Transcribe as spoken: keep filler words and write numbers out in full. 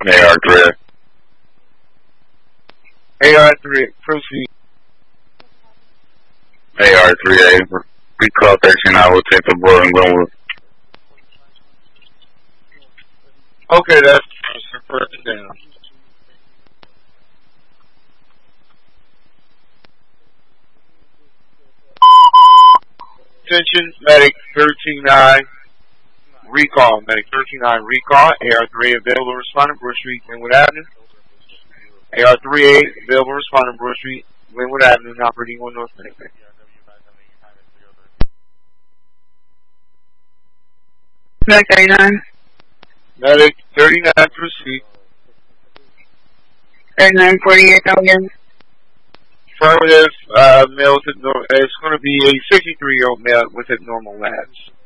A R three. A R three, proceed. A R three A. Recall thirteen, I will take the board and go with. Okay, that's first down. Attention, medic thirteen nine, recall, medic thirteen nine, recall, A R three A, available respondent, Broad Street, Glenwood Avenue. A R three A, available respondent, Broad Street, Glenwood Avenue, operating on North Medic. Medic thirty-nine. Medic thirty-nine, proceed. thirty-nine forty-eight, again. Affirmative, uh, male with, it's going to be a sixty-three-year-old male with abnormal labs.